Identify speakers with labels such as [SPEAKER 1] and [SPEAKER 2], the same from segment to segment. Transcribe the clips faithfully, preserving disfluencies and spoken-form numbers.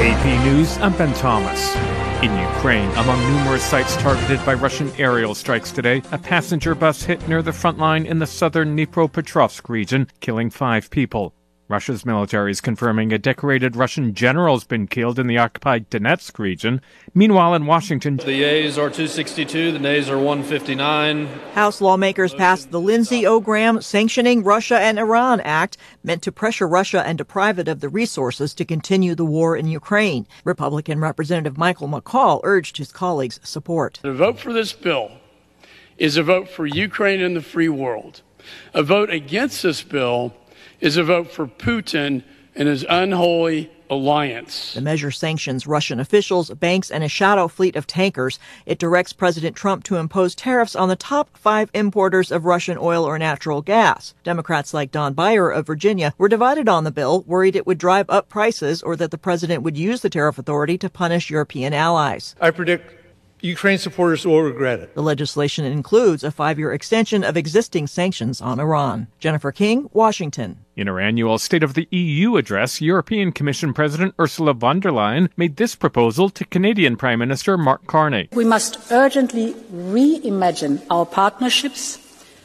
[SPEAKER 1] A P News, I'm Ben Thomas. In Ukraine, among numerous sites targeted by Russian aerial strikes today, a passenger bus hit near the front line in the southern Dnipropetrovsk region, killing five people. Russia's military is confirming a decorated Russian general's been killed in the occupied Donetsk region. Meanwhile, in Washington,
[SPEAKER 2] the yeas are two sixty-two, the nays are one fifty-nine.
[SPEAKER 3] House lawmakers passed the Lindsey O. Graham Sanctioning Russia and Iran Act, meant to pressure Russia and deprive it of the resources to continue the war in Ukraine. Republican Representative Michael McCaul urged his colleagues' support.
[SPEAKER 4] The vote for this bill is a vote for Ukraine and the free world. A vote against this bill is a vote for Putin and his unholy alliance.
[SPEAKER 3] The measure sanctions Russian officials, banks, and a shadow fleet of tankers. It directs President Trump to impose tariffs on the top five importers of Russian oil or natural gas. Democrats like Don Beyer of Virginia were divided on the bill, worried it would drive up prices or that the president would use the tariff authority to punish European allies.
[SPEAKER 5] I predict Ukraine supporters will regret it.
[SPEAKER 3] The legislation includes a five-year extension of existing sanctions on Iran. Jennifer King, Washington.
[SPEAKER 1] In her annual State of the E U address, European Commission President Ursula von der Leyen made this proposal to Canadian Prime Minister Mark Carney.
[SPEAKER 6] We must urgently reimagine our partnerships.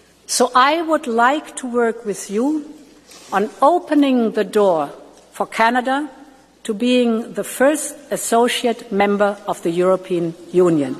[SPEAKER 6] So I would like to work with you on opening the door for Canada to being the first associate member of the European Union.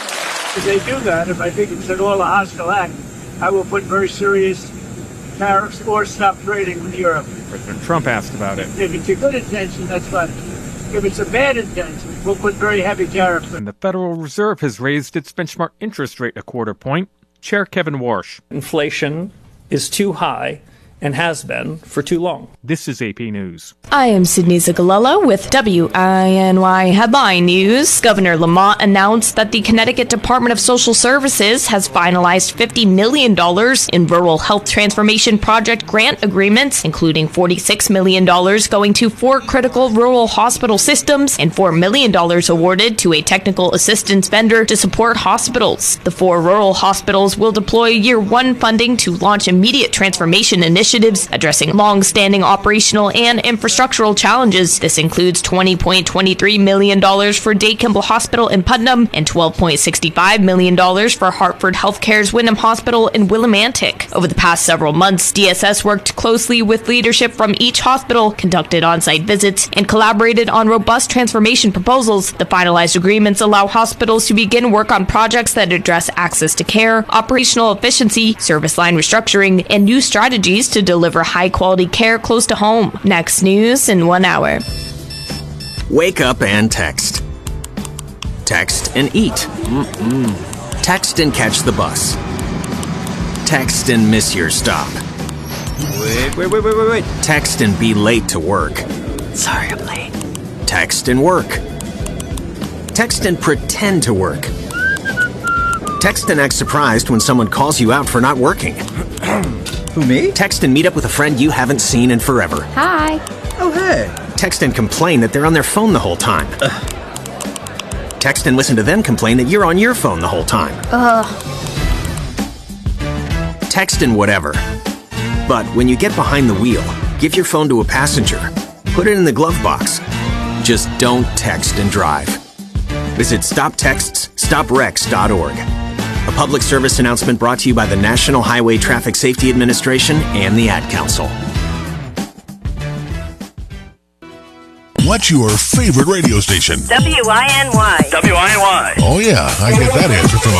[SPEAKER 7] If they do that, if I think it's an all a hostile act, I will put very serious tariffs or stop trading with Europe.
[SPEAKER 1] President Trump asked about it.
[SPEAKER 7] If it's a good intention, that's fine. If it's a bad intention, we'll put very heavy tariffs.
[SPEAKER 1] And the Federal Reserve has raised its benchmark interest rate a quarter point. Chair Kevin Warsh.
[SPEAKER 8] Inflation is too high and has been for too long.
[SPEAKER 1] This is A P News.
[SPEAKER 9] I am Sydney Zagalello with W I N Y Headline News. Governor Lamont announced that the Connecticut Department of Social Services has finalized fifty million dollars in Rural Health Transformation Project grant agreements, including forty-six million dollars going to four critical rural hospital systems and four million dollars awarded to a technical assistance vendor to support hospitals. The four rural hospitals will deploy year one funding to launch immediate transformation initiatives addressing long-standing operational and infrastructural challenges. This includes twenty point two three million dollars for Day Kimball Hospital in Putnam and twelve point six five million dollars for Hartford Healthcare's Wyndham Hospital in Willimantic. Over the past several months, D S S worked closely with leadership from each hospital, conducted on-site visits, and collaborated on robust transformation proposals. The finalized agreements allow hospitals to begin work on projects that address access to care, operational efficiency, service line restructuring, and new strategies to deliver high-quality care close to home. Next news in one hour.
[SPEAKER 10] Wake up and text. Text and eat. Mm-mm. Text and catch the bus. Text and miss your stop. Wait, wait, wait, wait, wait, wait. Text and be late to work.
[SPEAKER 9] Sorry, I'm late.
[SPEAKER 10] Text and work. Text and pretend to work. Text and act surprised when someone calls you out for not working.
[SPEAKER 11] Who, me?
[SPEAKER 10] Text and meet up with a friend you haven't seen in forever.
[SPEAKER 9] Hi.
[SPEAKER 11] Oh, hey.
[SPEAKER 10] Text and complain that they're on their phone the whole time. Ugh. Text and listen to them complain that you're on your phone the whole time.
[SPEAKER 9] Ugh.
[SPEAKER 10] Text and whatever. But when you get behind the wheel, give your phone to a passenger. Put it in the glove box. Just don't text and drive. Visit stop texts stop wrecks dot org. A public service announcement brought to you by the National Highway Traffic Safety Administration and the Ad Council.
[SPEAKER 12] What's your favorite radio station?
[SPEAKER 13] W I N Y.
[SPEAKER 12] W I N Y. Oh, yeah, I get that answer from